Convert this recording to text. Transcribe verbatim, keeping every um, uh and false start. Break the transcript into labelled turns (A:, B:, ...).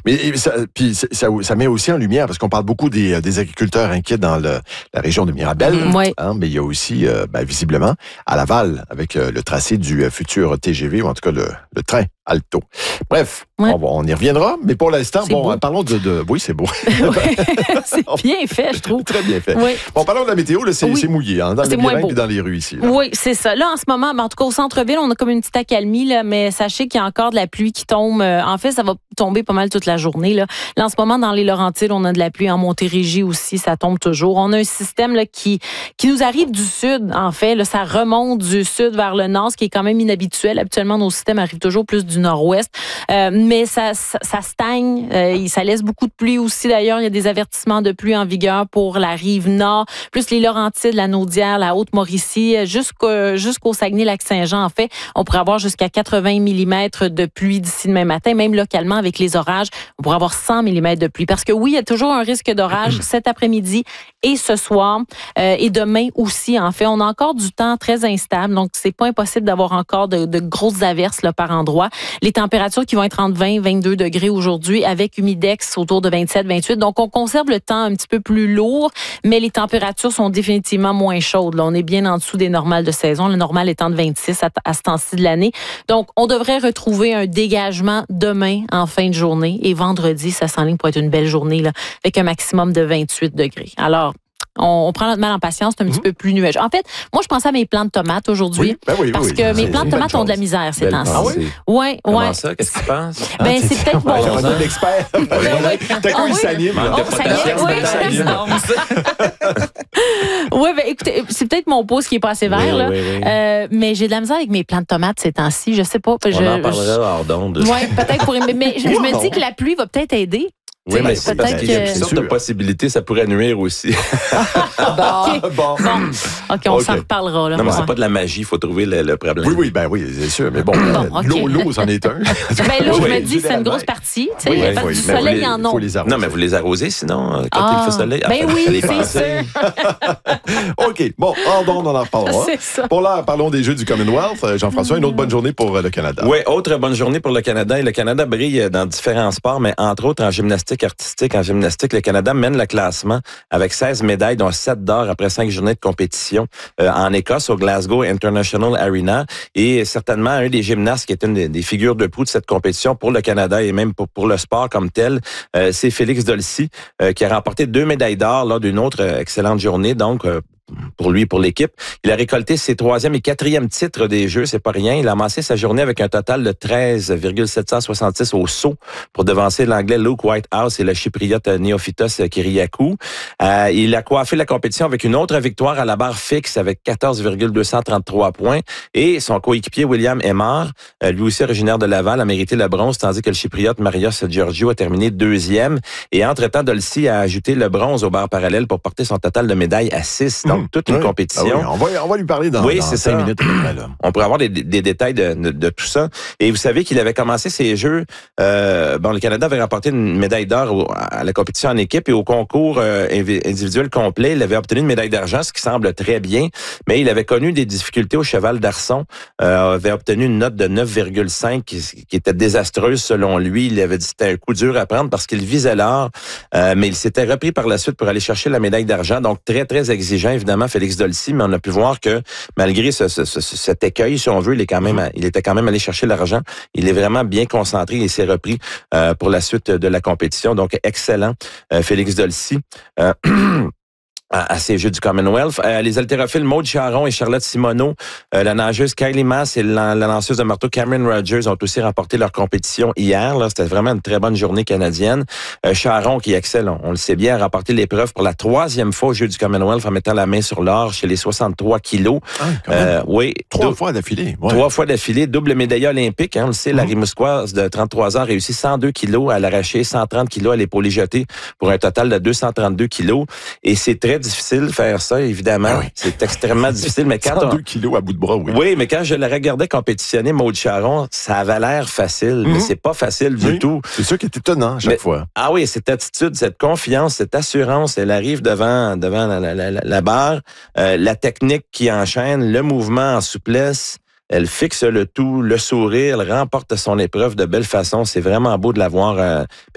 A: Mais ça, puis ça, ça met aussi en lumière, parce qu'on parle beaucoup des, des agriculteurs inquiets dans le, la région de Mirabel,
B: mmh, oui.
A: hein, mais il y a aussi, euh, ben, visiblement, à Laval, avec euh, le tracé du euh, futur T G V, ou en tout cas le, le train Alto. Bref, ouais. on, on y reviendra, mais pour l'instant, c'est bon, beau. parlons de, de... Oui, c'est beau.
B: Ouais, c'est bien fait, je trouve.
A: Très bien fait.
B: Oui.
A: Bon, parlons de la météo, là, c'est,
B: oui.
A: c'est mouillé, hein, dans
B: c'est
A: les virains et dans les rues ici. Là.
B: Oui, c'est ça. Là, en ce moment, ben, en tout cas, au centre-ville, on a comme une petite accalmie, là, mais sachez qu'il y a encore de la pluie qui tombe. En fait, ça va tomber pas mal toute la journée. Là, là en ce moment, dans les Laurentides, on a de la pluie. En Montérégie aussi, ça tombe toujours. On a un système là, qui, qui nous arrive du sud, en fait. Là, ça remonte du sud vers le nord, ce qui est quand même inhabituel. Habituellement, nos systèmes arrivent toujours plus du nord-ouest. Euh, mais ça, ça, ça stagne. Euh, ça laisse beaucoup de pluie aussi. D'ailleurs, il y a des avertissements de pluie en vigueur pour la rive nord, plus les Laurentides, la Naudière, la Haute-Mauricie, jusqu'au, jusqu'au Saguenay-Lac-Saint-Jean. En fait, on pourrait avoir jusqu'à quatre-vingts millimètres de pluie d'ici demain matin. Même localement, avec les orages, on pourrait avoir cent millimètres de pluie. Parce que oui, il y a toujours un risque d'orage cet après-midi et ce soir. Euh, et demain aussi, en fait. On a encore du temps très instable. Donc, c'est pas impossible d'avoir encore de, de grosses averses là, par endroit. Les températures qui vont être entre vingt et vingt-deux degrés aujourd'hui avec humidex autour de vingt-sept vingt-huit. Donc, on conserve le temps un petit peu plus lourd, mais les températures sont définitivement moins chaudes. Là, on est bien en dessous des normales de saison, le normal étant de vingt-six à, à ce temps-ci de l'année. Donc, on devrait retrouver un dégagement demain en fin de journée et vendredi, ça s'enligne pour être une belle journée là, avec un maximum de vingt-huit degrés. Alors, On, on prend notre mal en patience, c'est un mmh. petit peu plus nuageux. En fait, moi, je pensais à mes plants de tomates aujourd'hui.
A: Oui, ben oui,
B: parce
A: oui,
B: que
A: oui,
B: mes plants de tomates ont de la misère ces temps-ci.
A: Ah oui?
B: Oui,
C: Comment
B: ouais.
C: ça? Qu'est-ce que tu penses?
B: Ben, c'est peut-être bon.
A: On a un expert. T'as quoi, il s'anime?
B: Oui, ben écoutez, c'est peut-être mon pouce qui est pas assez vert,
C: oui,
B: là.
C: Oui, oui.
B: Euh, mais j'ai de la misère avec mes plants de tomates ces temps-ci. Je sais pas.
C: On
B: je,
C: en parlera hors d'onde.
B: Oui, peut-être pour... Mais, mais je, je me dis que la pluie va peut-être aider.
C: Oui, mais c'est parce qu'il y a toutes sortes de possibilités, ça pourrait nuire aussi.
B: bon, bon. bon. OK, on okay. s'en reparlera. Là.
C: Non, mais c'est pas de la magie, il faut trouver le, le problème.
A: Oui, oui, ben oui, c'est sûr. Mais bon, bon okay. l'eau, l'eau, c'en est un.
B: ben l'eau, oui, je me dis, c'est une grosse partie. Tu sais, oui, oui, oui. Du soleil, il y en a.
C: Non, mais vous les arrosez, sinon, quand ah, il fait soleil.
B: Ben
C: enfin,
B: oui, c'est sûr.
A: OK, bon, en bon, on en reparlera. C'est ça. Pour l'heure, parlons des Jeux du Commonwealth. Jean-François, une autre bonne journée pour le Canada.
C: Oui, autre bonne journée pour le Canada. Et le Canada brille dans différents sports, mais entre autres en gymnastique artistique, en gymnastique. Le Canada mène le classement avec seize médailles, dont sept d'or après cinq journées de compétition euh, en Écosse, au Glasgow International Arena. Et certainement, un des gymnastes qui est une des, des figures de proue de cette compétition pour le Canada et même pour, pour le sport comme tel, euh, c'est Félix Dolcy, euh, qui a remporté deux médailles d'or lors d'une autre euh, excellente journée. Donc, euh, pour lui, pour l'équipe. Il a récolté ses troisième et quatrième titres des Jeux, c'est pas rien. Il a amassé sa journée avec un total de treize virgule sept cent soixante-six au saut pour devancer l'Anglais Luke Whitehouse et le Chypriote Neophytos Kiriakou. Euh, il a coiffé la compétition avec une autre victoire à la barre fixe avec quatorze virgule deux cent trente-trois points. Et son coéquipier William Aymar, euh, lui aussi originaire de Laval, a mérité le bronze, tandis que le Chypriote Marios Georgiou a terminé deuxième. Et entre-temps, Dolcy a ajouté le bronze aux barres parallèles pour porter son total de médailles à six. Donc, toute une oui. compétition.
A: Ah oui, on, va, on va lui parler dans,
C: oui,
A: dans
C: c'est
A: cinq
C: ça.
A: minutes. Après, là.
C: On pourrait avoir des, des détails de, de, de tout ça. Et vous savez qu'il avait commencé ses Jeux... Euh, bon, le Canada avait remporté une médaille d'or au, à la compétition en équipe et au concours euh, individuel complet, il avait obtenu une médaille d'argent, ce qui semble très bien, mais il avait connu des difficultés au cheval d'arçon, euh, avait obtenu une note de neuf virgule cinq qui, qui était désastreuse selon lui. Il avait dit que c'était un coup dur à prendre parce qu'il visait l'or, euh, mais il s'était repris par la suite pour aller chercher la médaille d'argent. Donc, très, très exigeant, évidemment, Félix Dolcy, mais on a pu voir que malgré ce, ce, ce, cet écueil, si on veut, il, est quand même, il était quand même allé chercher l'argent. Il est vraiment bien concentré et s'est repris euh, pour la suite de la compétition. Donc, excellent, euh, Félix Dolcy. Euh, à, à ces Jeux du Commonwealth. Euh, les haltérophiles Maud Charon et Charlotte Simoneau, euh, la nageuse Kylie Mass et la, la lanceuse de marteau Cameron Rogers ont aussi remporté leur compétition hier. Là, c'était vraiment une très bonne journée canadienne. Euh, Charon, qui excelle, on, on le sait bien, a remporté l'épreuve pour la troisième fois aux Jeux du Commonwealth en mettant la main sur l'or chez les soixante-trois kilos. Ah, euh, oui,
A: trois
C: dou-
A: fois d'affilée. Ouais.
C: Trois fois d'affilée, double médaille olympique. Hein, on le sait, mm-hmm. la Rimouskoise de trente-trois ans a réussi cent deux kilos à l'arracher, cent trente kilos à l'épaulé jeté pour un total de deux cent trente-deux kilos. Et c'est très difficile de faire ça, évidemment. Ah oui. C'est extrêmement difficile. Mais quand
A: cent deux
C: on...
A: kilos à bout de bras, oui.
C: Oui, mais quand je la regardais compétitionner, Maud Charon, ça avait l'air facile, mm-hmm. mais c'est pas facile du
A: oui.
C: tout.
A: C'est ça qui est étonnant à chaque
C: mais,
A: fois.
C: Ah oui, cette attitude, cette confiance, cette assurance, elle arrive devant devant la, la, la, la barre, euh, la technique qui enchaîne, le mouvement en souplesse. Elle fixe le tout, le sourire, elle remporte son épreuve de belle façon. C'est vraiment beau de la voir. Euh,